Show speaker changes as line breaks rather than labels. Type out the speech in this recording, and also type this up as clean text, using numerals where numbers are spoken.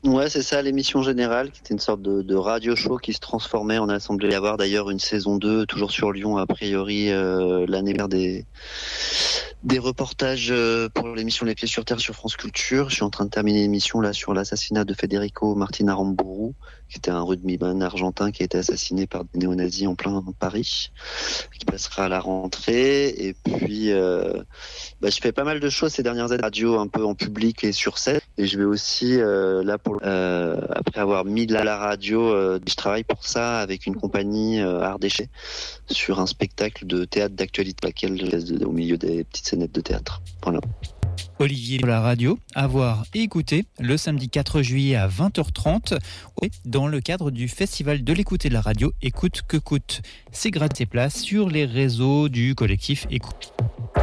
Ouais, c'est ça, l'émission générale, qui était une sorte de radio show qui se transformait en assemblée. Il y avoir d'ailleurs une saison 2, toujours sur Lyon, a priori, l'année dernière des reportages pour l'émission Les Pieds sur Terre sur France Culture. Je suis en train de terminer l'émission là sur l'assassinat de Federico Martin Aramburu, qui était un rugbyman argentin qui a été assassiné par des néo-nazis en plein Paris, qui passera à la rentrée. Et puis, je fais pas mal de choses ces dernières années, radio un peu en public et sur scène. Et je vais aussi, après avoir mis de la radio, je travaille pour ça avec une compagnie Art Déchet sur un spectacle de théâtre d'actualité, au milieu des petites scénettes de théâtre. Voilà.
Olivier de la radio, à voir et écouter le samedi 4 juillet à 20h30 dans le cadre du Festival de l'écoute et de la radio Écoute que coûte. C'est gratuit, places sur les réseaux du collectif Écoute.